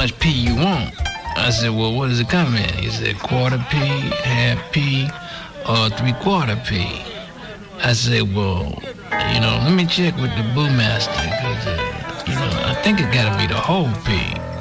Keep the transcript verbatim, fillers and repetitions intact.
much P you want? I said, well, what does it come in? He said, quarter P, half P, or three-quarter P. I said, well, you know, let me check with the boomaster, because, uh, you know, I think it got to be the whole P.